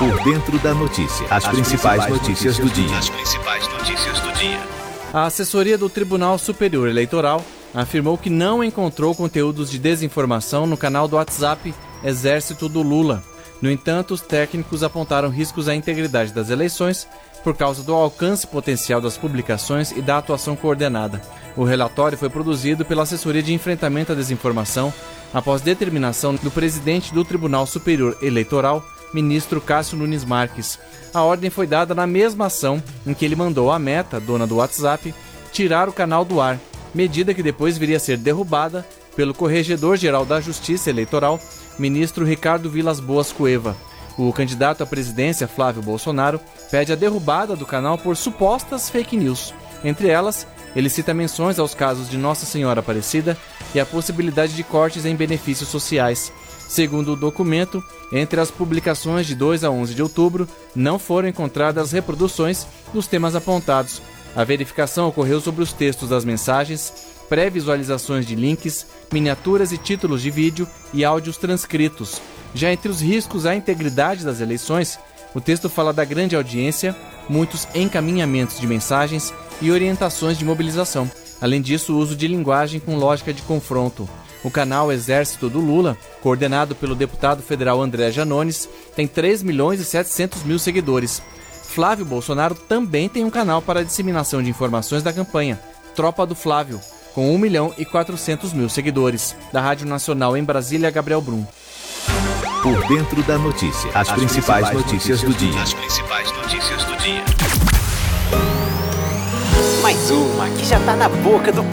Por dentro da notícia. As principais notícias do dia. A assessoria do Tribunal Superior Eleitoral afirmou que não encontrou conteúdos de desinformação no canal do WhatsApp Exército do Lula. No entanto, os técnicos apontaram riscos à integridade das eleições por causa do alcance potencial das publicações e da atuação coordenada. O relatório foi produzido pela Assessoria de Enfrentamento à Desinformação após determinação do presidente do Tribunal Superior Eleitoral, ministro Cássio Nunes Marques. A ordem foi dada na mesma ação em que ele mandou a Meta, dona do WhatsApp, tirar o canal do ar, medida que depois viria a ser derrubada pelo Corregedor-Geral da Justiça Eleitoral, ministro Ricardo Vilas Boas Cueva. O candidato à presidência, Flávio Bolsonaro, pede a derrubada do canal por supostas fake news. Entre elas, ele cita menções aos casos de Nossa Senhora Aparecida e a possibilidade de cortes em benefícios sociais. Segundo o documento, entre as publicações de 2 a 11 de outubro, não foram encontradas reproduções dos temas apontados. A verificação ocorreu sobre os textos das mensagens, pré-visualizações de links, miniaturas e títulos de vídeo e áudios transcritos. Já entre os riscos à integridade das eleições, o texto fala da grande audiência, muitos encaminhamentos de mensagens e orientações de mobilização. Além disso, o uso de linguagem com lógica de confronto. O canal Exército do Lula, coordenado pelo deputado federal André Janones, tem 3.700.000 seguidores. Flávio Bolsonaro também tem um canal para a disseminação de informações da campanha, Tropa do Flávio, com 1.400.000 seguidores. Da Rádio Nacional em Brasília, Gabriel Brum. Por dentro da notícia. As principais notícias do dia. Mais uma que já tá na boca do